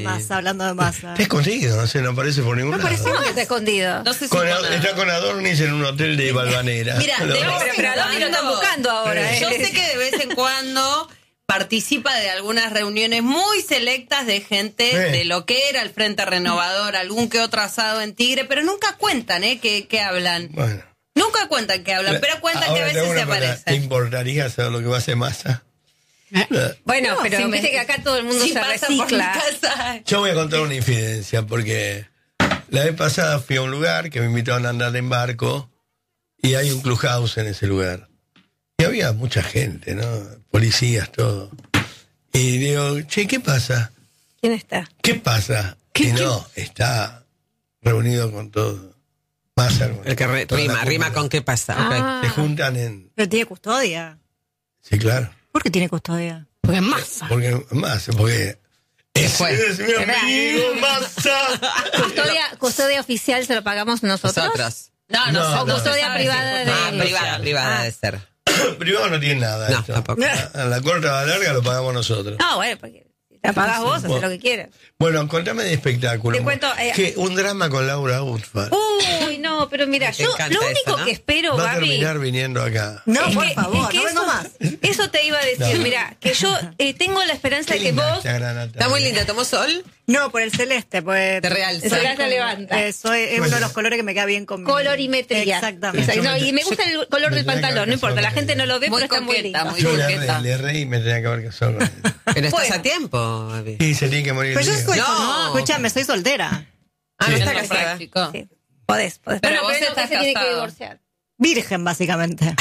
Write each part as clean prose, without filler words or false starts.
Massa, hablando de Massa. Está escondido, no sé, no aparece por ningún lado. No parece que está escondido. No sé si Está con Adornis en un hotel de Valvanera. Mira, Pero a Adorni lo están buscando ahora. Yo sé que de vez en cuando participa de algunas reuniones muy selectas de gente de lo que era el Frente Renovador, algún que otro asado en Tigre, pero nunca cuentan que hablan. Bueno. Nunca cuentan que hablan, pero cuentan que a veces se ¿Te aparecen. importaría saber lo que va a hacer Massa? Bueno, No, pero sí, viste que acá todo el mundo Si se pasa por mi recicla. casa. Yo voy a contar una infidencia, porque la vez pasada fui a un lugar que me invitaron a andar en barco y hay un clubhouse en ese lugar. Y había mucha gente, ¿no? Policías, todo. Y digo, che, ¿qué pasa? ¿Quién está? ¿Qué pasa? Y no, está reunido con todo. Massa. El que rima con qué pasa. Ah. Se juntan en... Pero tiene custodia. Sí, claro. ¿Por qué tiene custodia? Porque es Massa. Porque ese es mi amigo Massa. Custodia oficial se lo pagamos nosotros. No, No, O custodia privada de... Privada debe ser. Privado no tiene nada. No, esto. tampoco. A la corta o a la larga lo pagamos nosotros. No, bueno, porque si la pagás vos, haces lo que quieras. Bueno, contame de espectáculo. Te cuento, Un drama con Laura Utfal. Uy, no, pero mira, Te yo encanta lo único eso, ¿no? que espero, Va a Gaby... terminar viniendo acá. No, es por que- favor, es que no vengo eso, más. Eso te iba a decir, No. mira, que yo tengo la esperanza Qué de que linda vos... esta gran Natalia. Está muy linda, ¿tomó sol? No, por el celeste, pues. Te realza. Eso ya se levanta. Es uno de los colores que me queda bien con mi... Colorimetría. Exactamente. Exacto. No, y me gusta el color me del tenía que pantalón, haber no importa, la casado gente con no lo ve, Muy pero está muy coqueta, lindo. muy Yo coqueta. le reí y me tenía que haber casado con él. Pero estás Bueno. a tiempo, Gaby. Y se tiene que morir. Pero yo el día. soy... No. Escúchame, soy soltera. Ah, no Sí. está Es más casada. práctico. Sí. Podés. Pero Bueno, vos no, que estás se tiene que casado. divorciar. Virgen, básicamente.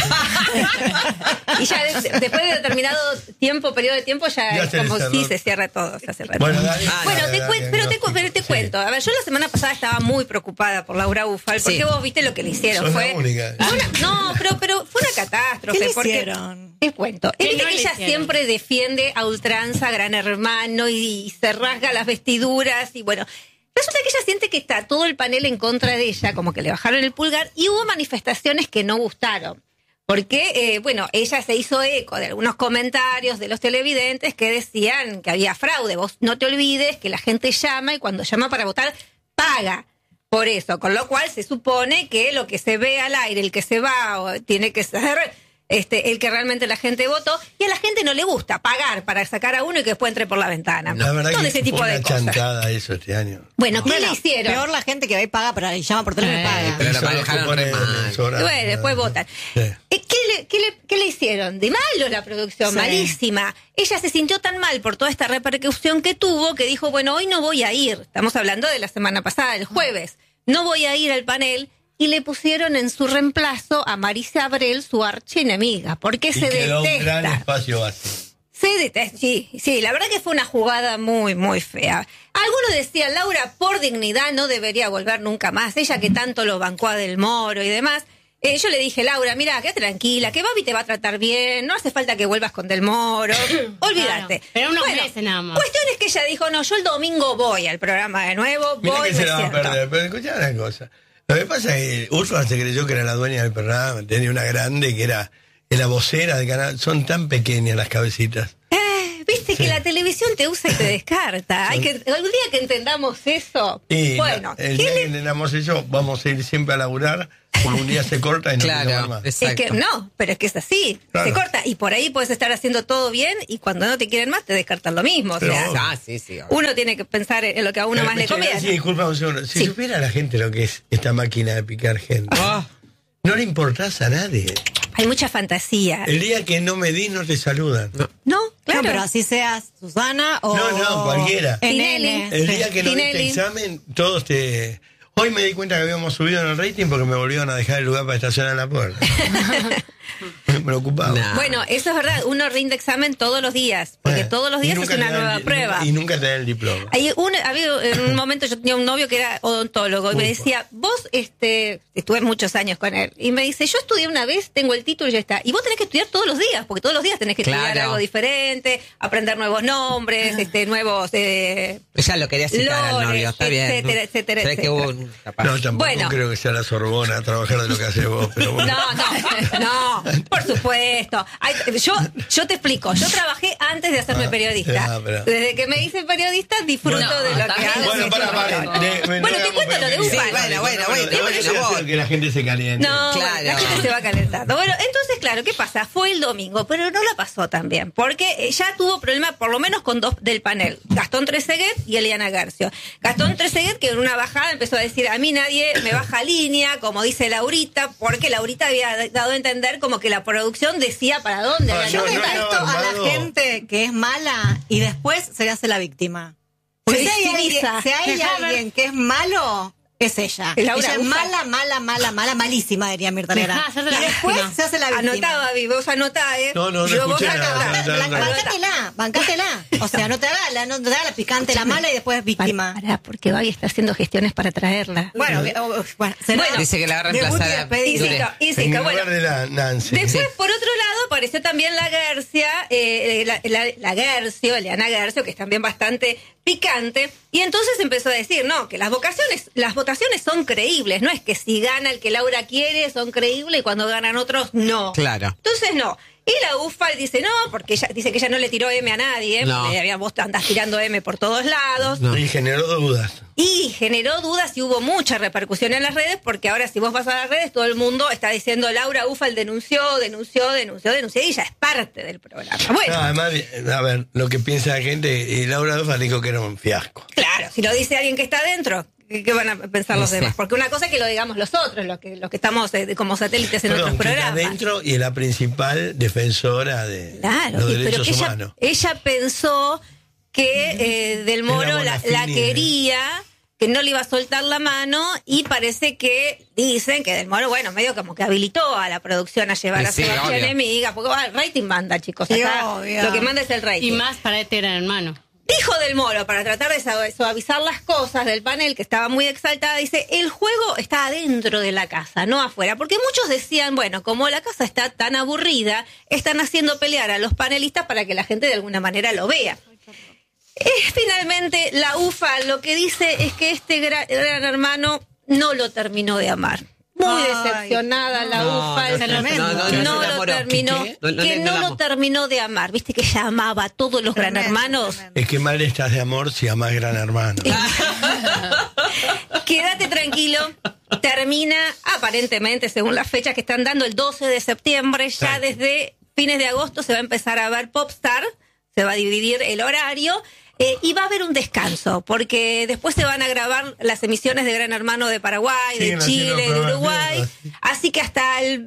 Y ya después de determinado periodo de tiempo, ya Ya es se como cerró. si se cierra todo. Se cierra Bueno, todo. dale, Bueno, dale, dale, pero dale, te sí. cuento. A ver, yo la semana pasada estaba muy preocupada por Laura Ufal, porque Sí. vos viste lo que le hicieron. Sos la Fue única. no, pero fue una catástrofe. ¿Qué le porque hicieron? Te cuento. ¿Qué Viste no que le ella hicieron? siempre defiende a ultranza, Gran Hermano, y se rasga las vestiduras, y bueno. Resulta que ella siente que está todo el panel en contra de ella, como que le bajaron el pulgar, y hubo manifestaciones que no gustaron. Porque, ella se hizo eco de algunos comentarios de los televidentes que decían que había fraude. Vos no te olvides que la gente llama y cuando llama para votar, paga por eso. Con lo cual se supone que lo que se ve al aire, el que se va, tiene que ser el que realmente la gente votó. Y a la gente no le gusta pagar para sacar a uno y que después entre por la ventana. La verdad Todo que ese fue tipo una de cosas. chantada eso este año. Bueno, ¿qué Bueno, le hicieron? Peor la gente que va y paga y llama por teléfono y paga. pero la Eso manejaron fue re mal. sobrado. Bueno, después votan. Sí. ¿Qué le hicieron? De malo la producción, Sí. malísima. Ella se sintió tan mal por toda esta repercusión que tuvo que dijo, bueno, hoy no voy a ir. Estamos hablando de la semana pasada, el jueves. No voy a ir al panel. Y le pusieron en su reemplazo a Marisa Abrel, su archienemiga, porque Y se quedó un gran detesta. espacio vacío. Se detesta, sí, la verdad que fue una jugada muy, muy fea. Algunos decían, Laura, por dignidad no debería volver nunca más. Ella que tanto lo bancó a Del Moro y demás. Yo le dije, Laura, mira, quédate tranquila, que Babi te va a tratar bien, no hace falta que vuelvas con Del Moro, olvídate. Claro, pero unos meses nada más. Cuestión es que ella dijo, no, yo el domingo voy al programa de nuevo, Mirá voy, que se me la va a siento. perder, pero escuchá una cosa. Lo que pasa es que Úrsula se creyó que era la dueña del programa, tenía una grande que era la vocera del canal. Son tan pequeñas las cabecitas. Viste que la televisión te usa y te descarta. Hay que, algún día que entendamos eso. Y Bueno, el día que entendamos eso, vamos a ir siempre a laburar, porque un día se corta y no Claro, tenemos más. exacto. es que no, pero es que es así. Claro. Se corta y por ahí puedes estar haciendo todo bien y cuando no te quieren más te descartan lo mismo. Pero o sea, obvio. Sí. obvio. uno tiene que pensar en lo que a uno más le conviene. Sí, disculpa un segundo. Si Sí. supiera la gente lo que es esta máquina de picar gente, Ah, no le importás a nadie. Hay mucha fantasía. El día que no medís no te saludan. No, Claro, claro. pero así seas Susana o... No, cualquiera. NN. El día que no diste Tinelli. examen, todos te... Hoy me di cuenta que habíamos subido en el rating porque me volvieron a dejar el lugar para estacionar en la puerta. Me preocupaba. Nah. Bueno, eso es verdad. Uno rinde examen todos los días, porque todos los Y días es nunca una te dan nueva el- prueba. Y nunca te dan el diploma. Había en un momento yo tenía un novio que era odontólogo y me decía, vos, estuve muchos años con él, y me dice, yo estudié una vez, tengo el título y ya está. Y vos tenés que estudiar todos los días, porque todos los días tenés que estudiar Claro. algo diferente, aprender nuevos nombres, nuevos... Ella lo quería citar al Lores, novio, está bien. etcétera, etcétera, Se ve que etcétera. hubo un capaz. No, tampoco Bueno. creo que sea la Sorbona a trabajar de lo que haces vos, pero bueno. No, por Por supuesto. Ay, yo te explico. Yo trabajé antes de hacerme periodista. pero- Desde que me hice periodista disfruto de lo que también. hago. Bueno, para. Bueno, te cuento lo de Sí, Ufal. bueno, que la gente se caliente. No, Claro. bueno, la gente se va calentando. Bueno, entonces, claro, ¿qué pasa? Fue el domingo, pero no la pasó tan bien, porque ya tuvo problema por lo menos con dos del panel, Gastón Trezeguet y Eliana Garcio. Gastón Trezeguet, que en una bajada empezó a decir, a mí nadie me baja línea, como dice Laurita, porque Laurita había dado a entender como que la producción decía para dónde. Ah, Yo no, me no, esto a Armando. la gente que es mala y después se hace la víctima. Porque Se si hay victimiza. alguien que es malo, es ella. Laura Ella es Ufal. mala, malísima, diría Mirta Dejá Legrand. de hacerse la Y después víctima. se hace la víctima. Anotá, Babi, vos anotá, ¿eh? No, no Yo vos escuché anotá. nada. Bancátela. O sea, no te haga la picante, la mala y después víctima. Pará, porque Babi está haciendo gestiones para traerla. Bueno, será Dice que la va a reemplazar debut y a despedida. Dure. Y En sí, lugar bueno. de la Nancy. Después, por otro lado, apareció también la Garcia, la Garcio, Eliana Garcio, que es también bastante picante, y entonces empezó a decir, no, que las votaciones son creíbles, no es que si gana el que Laura quiere son creíbles y cuando ganan otros no. Claro. Entonces no. Y la Ufal dice no, porque ella dice que ella no le tiró M a nadie, No. vos andás tirando M por todos lados. No. Y generó dudas. Y generó dudas y hubo mucha repercusión en las redes, porque ahora si vos vas a las redes, todo el mundo está diciendo Laura Ufal denunció, y ya es parte del programa. Bueno, No, además, a ver, lo que piensa la gente, y Laura Dufa dijo que era un fiasco. claro, si lo dice alguien que está adentro, ¿qué van a pensar los No sé. demás? Porque una cosa es que lo digamos los otros, los que estamos como satélites en Perdón, nuestros que está programas. adentro y es la principal defensora de Claro, los pero derechos que humanos. ella pensó que Del Moro Era la buena fili, quería, que no le iba a soltar la mano, y parece que dicen que Del Moro, bueno, medio como que habilitó a la producción a llevar a Sí, Sebastián obvio. Enemiga, porque el rating manda, chicos. Sí, Acá obvio. lo que manda es el Y rating. más para este gran hermano. Dijo Del Moro, para tratar de suavizar las cosas del panel, que estaba muy exaltada, dice, el juego está adentro de la casa, no afuera. Porque muchos decían, bueno, como la casa está tan aburrida, están haciendo pelear a los panelistas para que la gente de alguna manera lo vea. Finalmente, la UFA lo que dice es que este gran hermano no lo terminó de amar. Muy Ay, decepcionada la UFA. no se no, enamoró. lo terminó. ¿Qué? Que no lo terminó de amar. Viste que ella amaba a todos los gran Tremendo, hermanos. tremendo. Es que mal estás de amor si amás Gran Hermano. Quédate tranquilo. Termina, aparentemente, según las fechas que están dando, el 12 de septiembre. Ya Claro. desde fines de agosto se va a empezar a ver Popstar. Se va a dividir el horario. Y va a haber un descanso, porque después se van a grabar las emisiones de Gran Hermano de Paraguay, Siguen de haciendo Chile, de programas Uruguay. nuevos. Así que hasta el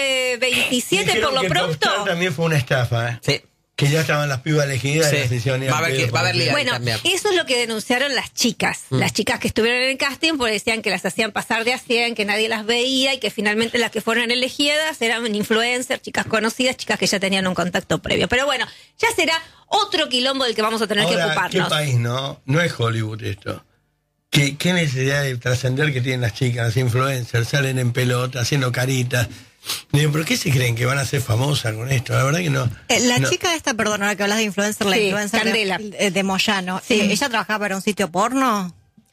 2027, Dijeron por lo que pronto. Popstar también fue una estafa, ¿eh? Sí. Que ya estaban las pibas elegidas y Sí. las hicieron ir Va a al haber pedo que- va a haber para- liga. Bueno, también. eso es lo que denunciaron las chicas. Las chicas que estuvieron en el casting, porque decían que las hacían pasar de a 100, que nadie las veía, y que finalmente las que fueron elegidas eran influencers, chicas conocidas, chicas que ya tenían un contacto previo. Pero bueno, ya será otro quilombo del que vamos a tener que Ahora, ¿qué ocuparnos. país, no? No es Hollywood esto. ¿Qué necesidad de trascender que tienen las chicas, las influencers? Salen en pelota, haciendo caritas. Digo, ¿pero qué se creen que van a ser famosas con esto? La verdad que no. La No. chica esta, perdón, ahora que hablas de influencer, la Sí, influencer Candela. de Moyano, Sí. ¿ella trabajaba para un sitio porno?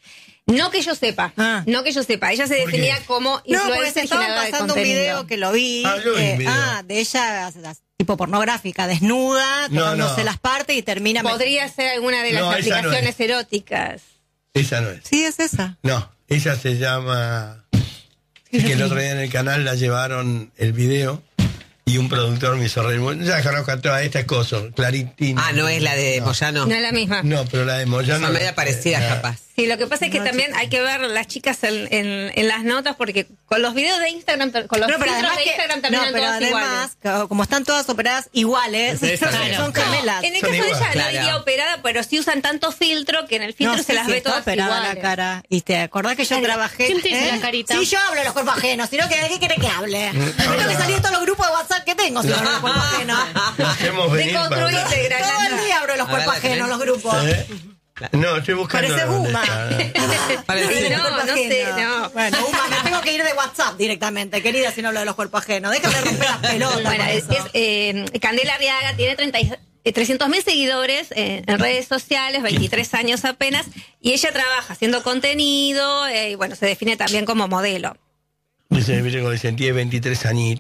No que yo sepa, Ah. no que yo sepa. Ella se ¿Por qué? definía como No, porque se influencer estaban generadora de pasando un contenido. video que lo vi. Ah, yo vi un video. de ella tipo pornográfica, desnuda, No, tocándose no. las partes y termina... Podría ser alguna de las No, esa no aplicaciones eróticas. Esa no es. Sí, es esa. No, ella se llama... que el otro día en el canal la llevaron el video y un productor me hizo reír. Ya conozco a todas estas cosas, Claritina. Ah, no es la de Moyano. No es la misma. No, pero la de Moyano... Son media parecidas, capaz. Sí, lo que pasa es que también hay que ver las chicas en las notas, porque con los videos de Instagram, con los No, pero filtros además de que- Instagram terminan pero todas iguales. además, como están todas operadas iguales, Es esa, son claro. gemelas. En el Son caso de ella iguales. no Claro. diría operada, pero sí usan tanto filtro que en el filtro No, se sí, las sí, ve está todas operada iguales. la cara. Y te acordás que yo trabajé... ¿quién te hizo la carita? Sí, yo hablo de los cuerpos ajenos, sino que ¿de qué querés que hable? Tengo que salir de todos los grupos de WhatsApp que tengo si hablo de los cuerpos ajenos. Lo hacemos venir para... Deconstruite, Todo Granada. el día hablo de los A ver, cuerpos la tenés. ajenos, los grupos. ¿Eh? No, estoy buscando... Parece dónde Buma. está. Parece- No, Cuerpo no sé, ajeno. no. Bueno, Uma, me tengo que ir de WhatsApp directamente, querida, si no hablo de los cuerpos ajenos. Déjame romper las pelotas. Bueno, con eso. Candela Arriaga tiene 300.000 seguidores en redes sociales, 23 años apenas, y ella trabaja haciendo contenido y bueno, se define también como modelo. Dice, tiene 23 añitos.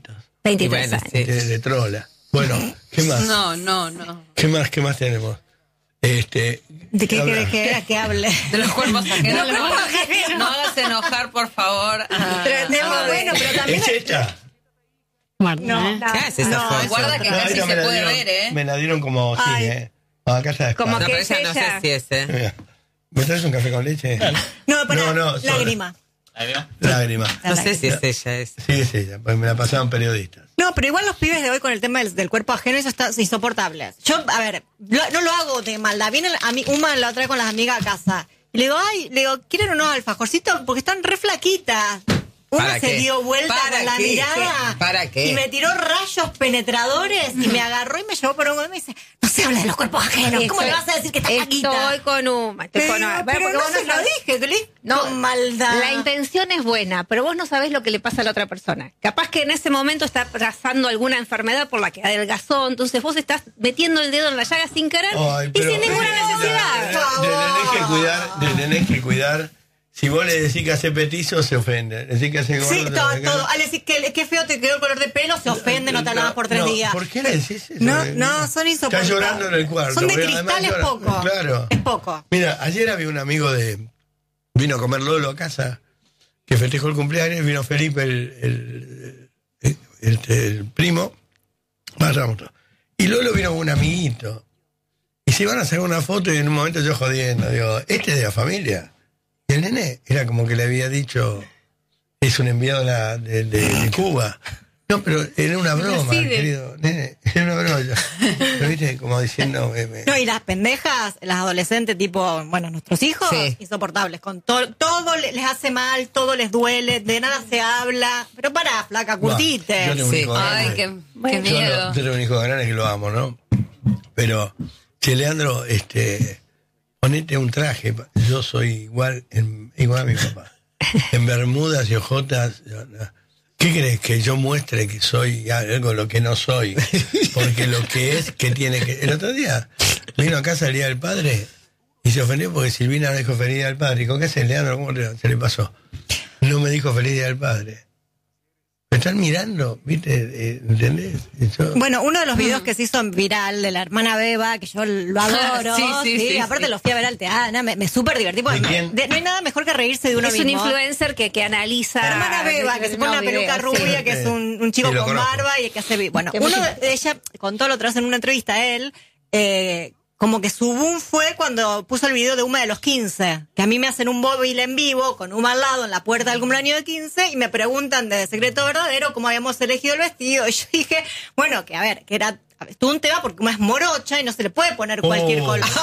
23 Y bueno, años. sí. de trola. Bueno, ¿qué más? No. ¿Qué más tenemos? ¿De qué habla- querés que era que hable? De los cuerpos ajenos. De los cuerpos ajenos. No hagas enojar, por favor. Bueno, pero también... ¿Es esta? Marta, No, ¿eh? ¿Qué haces esa No, foto? guarda que No, casi esta se me la puede dieron- ver, ¿eh? Me la dieron como Ay. sí, Acá está. Como No, que pero es ella no sé ella. si es, Mira. ¿Me traes un café con leche? No, para No, sola. lágrima. Lágrima. No sé si es ella. Es. Sí, es ella, pues me la pasaban periodistas. No, pero igual los pibes de hoy con el tema del cuerpo ajeno, eso está insoportable. Yo, a ver, no lo hago de maldad. Viene a mí, Uma la trae con las amigas a casa. Y le digo, ¿quieren unos alfajorcitos? Porque están re flaquitas. Uma ¿Para se qué? dio vuelta ¿Para con la qué? mirada. ¿Para qué? Y me tiró rayos penetradores y me agarró y me llevó por un lado y me dice, no se habla de los cuerpos ajenos. ¿Cómo le vas a decir que está flaquita? Estoy con Uma. Estoy con Uma. Pero Porque no vos se lo sabés- dije, que le No, con maldad. La intención es buena, pero vos no sabés lo que le pasa a la otra persona. Capaz que en ese momento está pasando alguna enfermedad por la que adelgazó, entonces vos estás metiendo el dedo en la llaga sin querer Ay, y pero- sin ninguna necesidad. Te tenés que cuidar. Si vos le decís que hace petizo, se ofende. Decís que hace gordo, Sí, te todo. ofende. Al decir que qué feo te quedó el color de pelo, se ofende, no te hablabas por 3 No, días. ¿Por qué le decís eso? No, son insoportables. Está llorando en el cuarto. Son de porque además cristal, es llora. poco. Claro. Es poco. Mira, ayer había un amigo vino a comer Lolo a casa, que festejó el cumpleaños, vino Felipe, el primo, vayamos todos. Y Lolo vino con un amiguito. Y se iban a hacer una foto y en un momento yo jodiendo, digo, este es de la familia. Y el nene era como que le había dicho, es un enviado de Cuba. No, pero era una broma, querido nene, era una broma. Pero viste, como diciendo... No, y las pendejas, las adolescentes, tipo, bueno, nuestros hijos, Sí. insoportables. Con todo les hace mal, todo les duele, de nada se habla. Pero pará, flaca, curtite. Yo tengo un Sí. hijo grande. Ay, qué Yo miedo. tengo un hijo grande que lo amo, ¿no? Pero, che, Leandro, ponete un traje. Yo soy igual a mi papá. En bermudas y ojotas. ¿Qué crees? Que yo muestre que soy algo lo que no soy. Porque lo que es, que tiene que... El otro día vino a casa el Día del Padre y se ofendió porque Silvina no dijo Feliz Día del Padre. ¿Y con qué hace, Leandro? ¿Cómo se le pasó? No me dijo Feliz Día del Padre. Me están mirando, ¿viste? ¿Entendés? Bueno, uno de los videos que se hizo viral de la hermana Beba, que yo lo adoro. Sí, aparte sí. lo fui a ver al teatro, me súper divertí. porque ¿De quién? no hay nada mejor que reírse de uno Es un mismo. influencer que analiza. La hermana Beba, que se pone una peluca rubia, que es un chico Sí, lo con conozco. barba y que hace... Bueno, Que uno muy de ella contó la otra vez en una entrevista a él, como que su boom fue cuando puso el video de Uma de los 15, que a mí me hacen un móvil en vivo con Uma al lado en la puerta del cumpleaños de 15 y me preguntan de Secreto Verdadero cómo habíamos elegido el vestido. Y yo dije, bueno, que a ver, que era... Tuvo un tema porque Uma es morocha y no se le puede poner cualquier Oh. color.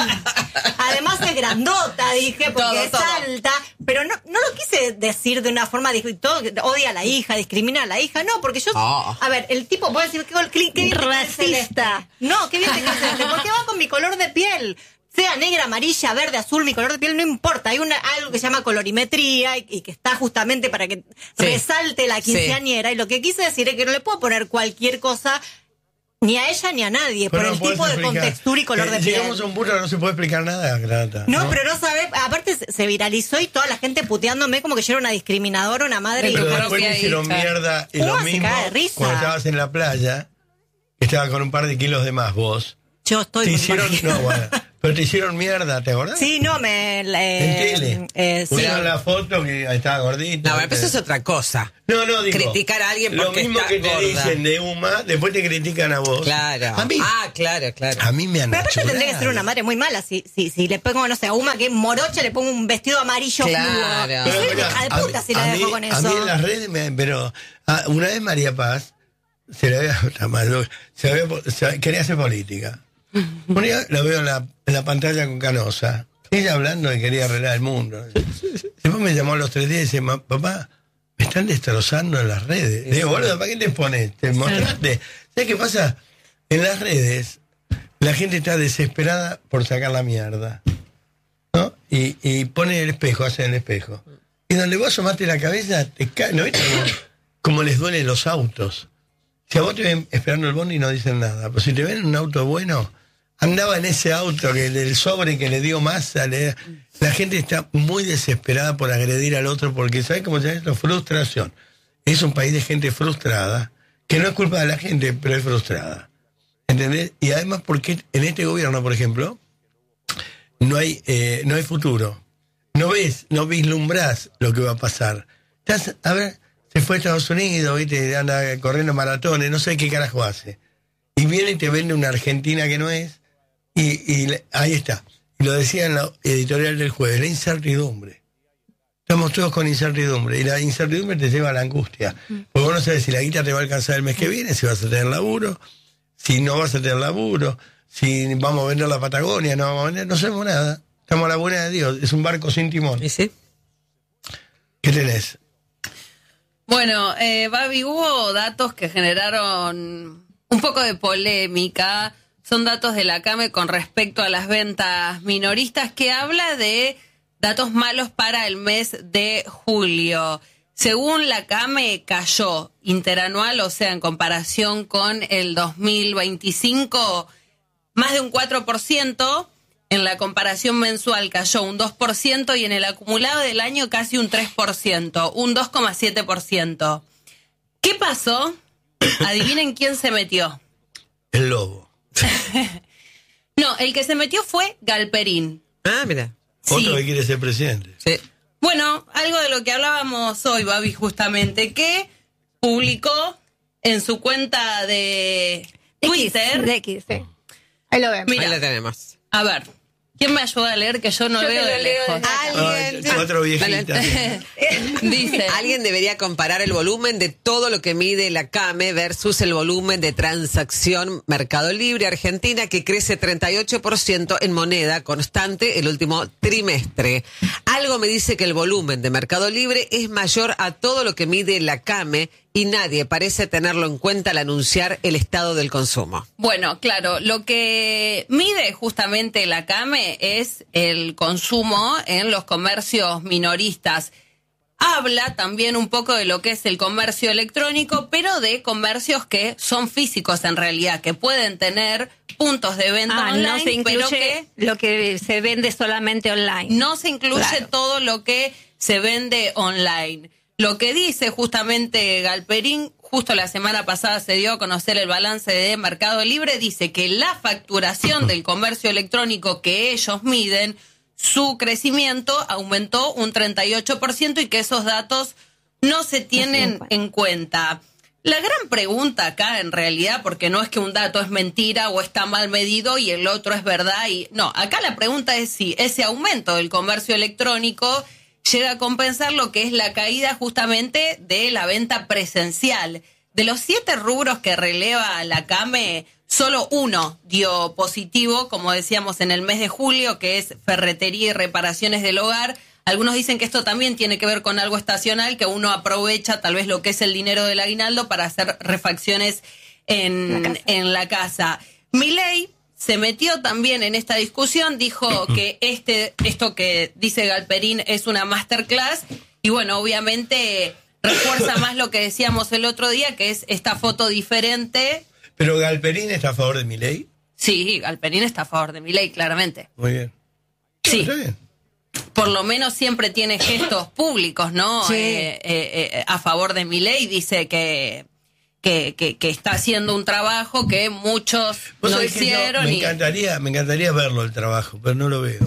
Además es grandota, dije, porque es Todo. alta, pero no lo quise decir de una forma, todo, odia a la hija, discrimina a la hija, no, porque yo, Oh. a ver, el tipo puede decir, qué bien te queda el Racista. celeste. No, qué bien te queda el celeste, porque va con mi color de piel. Sea negra, amarilla, verde, azul, mi color de piel no importa. Hay algo que se llama colorimetría y que está justamente para que resalte la quinceañera. Y lo que quise decir es que no le puedo poner cualquier cosa ni a ella ni a nadie Pero por no el podés tipo de explicar. contextura y color de piel. Llegamos a un punto que no se puede explicar nada, Grata. No, pero no sabe, aparte se viralizó y toda la gente puteándome como que yo era una discriminadora, una madre. Pero y después propia me hicieron hija. mierda y lo Uma se mismo cae de risa. cuando estabas en la playa, estabas con un par de kilos de más vos. Yo estoy Te con hicieron, María. no, bueno, pero te hicieron mierda, ¿te acordás? Sí, no, me... En tele. sí. Pusieron la foto que estaba gordita. No, bueno, pero eso es otra cosa. No, digo. Criticar a alguien lo porque mismo está que te gorda. dicen de Uma, después te critican a vos. Claro. A mí, Claro. a mí me han Pero aparte achurado. tendría que ser una madre muy mala. Si le pongo, no sé, a Uma que es morocha, le pongo un vestido amarillo Claro. fluo. Pero Soy mirá, hija de a puta mí- si la a dejo mí- con A eso. mí en las redes, pero una vez María Paz se la había, está mal, quería hacer política. Un día la veo en la pantalla con Canosa. Ella hablando de que quería arreglar el mundo. Después me llamó a los 3 días y dice, papá, me están destrozando en las redes. Le digo, boludo, ¿para qué te pones? ¿Te mostraste? ¿Sabes qué pasa? En las redes, la gente está desesperada por sacar la mierda, ¿no? Y pone el espejo, hace el espejo. Y donde vos asomaste la cabeza, te cae. ¿No viste cómo les duelen los autos? Si a vos te ven esperando el bondi y no dicen nada, pero si te ven en un auto bueno, andaba en ese auto que el sobre que le dio masa, la gente está muy desesperada por agredir al otro porque ¿sabes cómo se llama esto? Frustración. Es un país de gente frustrada que no es culpa de la gente, pero es frustrada. ¿Entendés? Y además porque en este gobierno, por ejemplo, no hay futuro. No vislumbrás lo que va a pasar. A ver, se fue a Estados Unidos, ¿viste? Anda corriendo maratones, no sé qué carajo hace. Y viene y te vende una Argentina que no es, y ahí está. Y lo decía en la editorial del Jueves, la incertidumbre. Estamos todos con incertidumbre, y la incertidumbre te lleva a la angustia. Porque vos no sabes si la guita te va a alcanzar el mes que viene, si vas a tener laburo, si no vas a tener laburo, si vamos a vender la Patagonia, no vamos a vender, no sabemos nada. Estamos a la buena de Dios, es un barco sin timón. ¿Y sí? ¿Qué tenés? Bueno, Babi, hubo datos que generaron un poco de polémica. Son datos de la CAME con respecto a las ventas minoristas, que habla de datos malos para el mes de julio. Según la CAME, cayó interanual, o sea, en comparación con el 2025, más de un 4%. En la comparación mensual cayó un 2% y en el acumulado del año casi un 3%, un 2,7%. ¿Qué pasó? Adivinen quién se metió. El lobo. No, el que se metió fue Galperín. Ah, mira. Otro Sí. que quiere ser presidente. Sí. Bueno, algo de lo que hablábamos hoy, Babi, justamente, que publicó en su cuenta de Twitter. De X, sí. Ahí lo vemos. Mira. Ahí la tenemos. A ver, ¿quién me ayuda a leer? Que yo no Yo te veo lo de leo lejos. desde Cuatro viejitas. Dice, Alguien debería comparar el volumen de todo lo que mide la CAME versus el volumen de transacción Mercado Libre Argentina, que crece 38% en moneda constante el último trimestre. Algo me dice que el volumen de Mercado Libre es mayor a todo lo que mide la CAME y nadie parece tenerlo en cuenta al anunciar el estado del consumo. bueno, claro, lo que mide justamente la CAME es el consumo en los comercios minoristas. Habla también un poco de lo que es el comercio electrónico, pero de comercios que son físicos en realidad, que pueden tener puntos de venta online, no se incluye pero que lo que se vende solamente online. no se incluye Claro. todo lo que se vende online. Lo que dice justamente Galperín, justo la semana pasada se dio a conocer el balance de Mercado Libre, dice que la facturación del comercio electrónico que ellos miden, su crecimiento aumentó un 38% y que esos datos no se tienen en cuenta. La gran pregunta acá, en realidad, porque no es que un dato es mentira o está mal medido y el otro es verdad, no, acá la pregunta es si ese aumento del comercio electrónico llega a compensar lo que es la caída justamente de la venta presencial. De los 7 rubros que releva la CAME, solo uno dio positivo, como decíamos, en el mes de julio, que es ferretería y reparaciones del hogar. Algunos dicen que esto también tiene que ver con algo estacional, que uno aprovecha tal vez lo que es el dinero del aguinaldo para hacer refacciones en la casa. Milei se metió también en esta discusión, dijo que esto que dice Galperín es una masterclass y bueno, obviamente refuerza más lo que decíamos el otro día, que es esta foto diferente. Pero Galperín está a favor de Milei. Sí, Galperín está a favor de Milei, claramente. Muy bien. Sí. Está bien. Por lo menos siempre tiene gestos públicos, ¿no? Sí. A favor de Milei, dice que está haciendo un trabajo que muchos Vos no sabés que yo hicieron. me encantaría verlo el trabajo, pero no lo veo.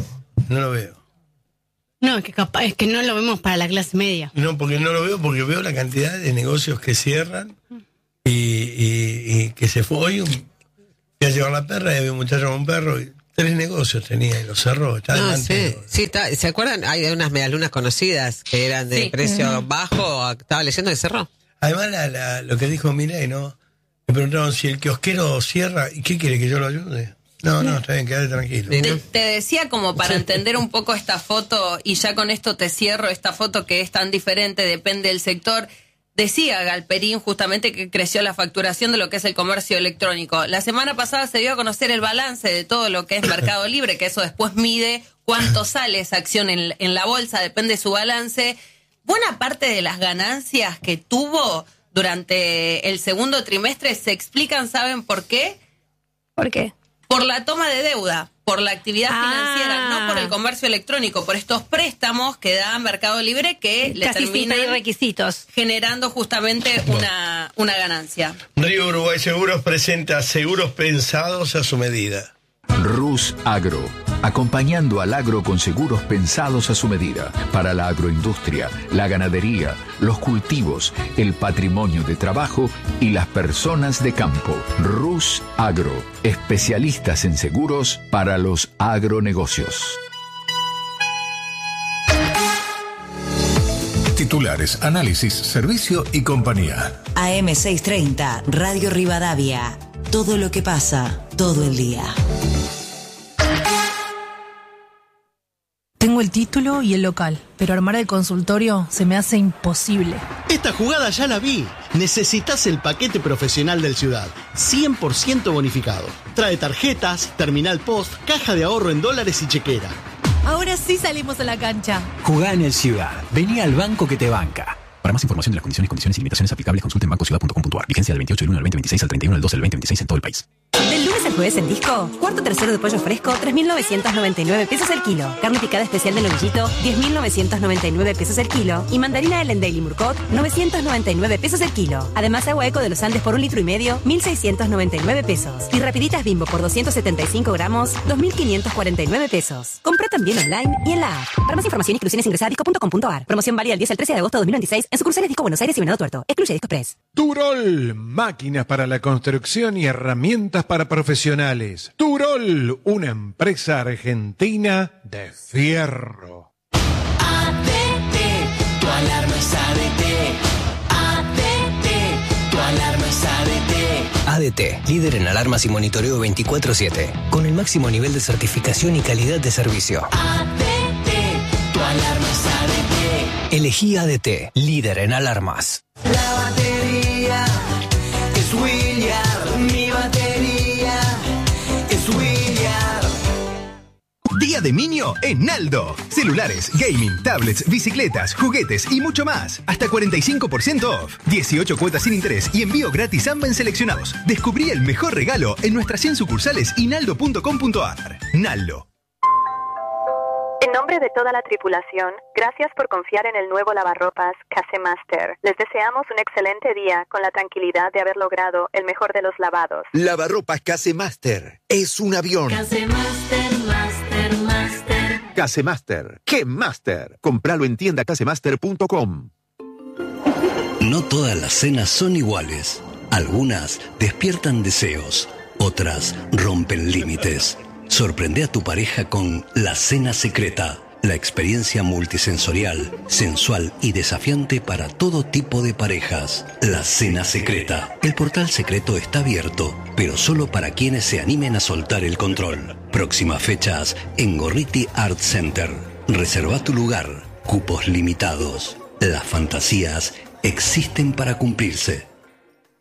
No, es que no lo vemos para la clase media. No, porque no lo veo, porque veo la cantidad de negocios que cierran y que se fue. Hoy fui a llevar la perra y había un muchacho con un perro y 3 negocios tenía y los cerró. Está Ah, delante. sí, ¿se acuerdan? Hay unas medialunas conocidas que eran de Sí. precio bajo, estaba leyendo y cerró. Además, lo que dijo Milei, ¿no? Me preguntaron si el kiosquero cierra, ¿y qué quiere, que yo lo ayude? No, está bien, quédate tranquilo. Sí. Te decía como para entender un poco esta foto, y ya con esto te cierro, esta foto que es tan diferente, depende del sector. Decía Galperín justamente que creció la facturación de lo que es el comercio electrónico. La semana pasada se dio a conocer el balance de todo lo que es Mercado Libre, que eso después mide cuánto sale esa acción en la bolsa, depende de su balance. Buena parte de las ganancias que tuvo durante el segundo trimestre se explican, ¿saben por qué? ¿Por qué? Por la toma de deuda. por la actividad financiera, no por el comercio electrónico, por estos préstamos que da Mercado Libre que le Casi sin terminan pedir requisitos. generando justamente una ganancia. Río Uruguay Seguros presenta seguros pensados a su medida. Rus Agro, acompañando al agro con seguros pensados a su medida, para la agroindustria, la ganadería, los cultivos, el patrimonio de trabajo y las personas de campo. Rus Agro, especialistas en seguros para los agronegocios. Titulares, análisis, servicio y compañía. AM630, Radio Rivadavia. Todo lo que pasa, todo el día. Tengo el título y el local, pero armar el consultorio se me hace imposible. Esta jugada ya la vi. Necesitas el paquete profesional del Ciudad, 100% bonificado. Trae tarjetas, terminal post, caja de ahorro en dólares y chequera. Ahora sí salimos a la cancha. Jugá en el Ciudad. Vení al banco que te banca. Para más información de las condiciones y limitaciones aplicables, consulte en bancociudad.com.ar. Vigencia del 28 del 1 al 2026 al 31 del 12 del 2026 en todo el país. Del lunes al jueves en Disco, cuarto tercero de pollo fresco, 3.999 pesos el kilo. Carne picada especial de novillito, 10.999 pesos el kilo. Y mandarina Ellen Daily Murcot, 999 pesos el kilo. Además, agua Eco de los Andes por 1,5 litros, 1.699 pesos. Y rapiditas Bimbo por 275 gramos, 2.549 pesos. Compra también online y en la app. Para más información, inscripciones ingresa a disco.com.ar. Promoción válida del 10 al 13 de agosto de 2026 en sucursales Disco Buenos Aires y Venado Tuerto. Excluye Disco Express. Turol, máquinas para la construcción y herramientas para profesionales. Turol, una empresa argentina de fierro. ADT, tu alarma es ADT. ADT, tu alarma es ADT. ADT, líder en alarmas y monitoreo 24/7, con el máximo nivel de certificación y calidad de servicio. ADT, tu alarma es ADT. Elegí ADT, líder en alarmas. La batería es William, mi batería es William. Día de Minio en Naldo. Celulares, gaming, tablets, bicicletas, juguetes y mucho más. Hasta 45% off. 18 cuotas sin interés y envío gratis ambas en seleccionados. Descubrí el mejor regalo en nuestras 100 sucursales y naldo.com.ar. Naldo. En nombre de toda la tripulación, gracias por confiar en el nuevo lavarropas Casemaster. Les deseamos un excelente día con la tranquilidad de haber logrado el mejor de los lavados. Lavarropas Casemaster es un avión. Casemaster, Master, Master. Casemaster, ¡qué Master! Compralo en tiendacasemaster.com. No todas las cenas son iguales. Algunas despiertan deseos, otras rompen límites. Sorprende a tu pareja con La Cena Secreta, la experiencia multisensorial, sensual y desafiante para todo tipo de parejas. La Cena Secreta. El portal secreto está abierto, pero solo para quienes se animen a soltar el control. Próximas fechas en Gorriti Art Center. Reserva tu lugar. Cupos limitados. Las fantasías existen para cumplirse.